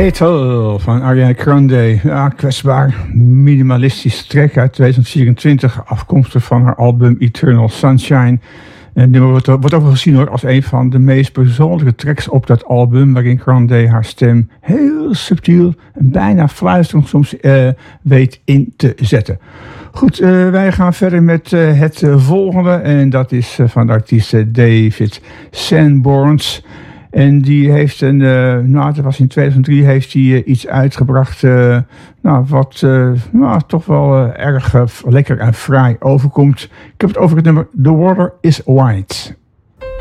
Hatel van Ariana Grande. Ja, kwetsbaar, minimalistisch track uit 2024, afkomstig van haar album Eternal Sunshine. En dit wordt ook gezien als een van de meest persoonlijke tracks op dat album, waarin Grande haar stem heel subtiel en bijna fluisterend soms weet in te zetten. Goed, wij gaan verder met het volgende en dat is van de artiest David Sanborns. En die heeft dat was in 2003, heeft hij iets uitgebracht wat toch wel erg lekker en fraai overkomt. Ik heb het over het nummer The Water is White.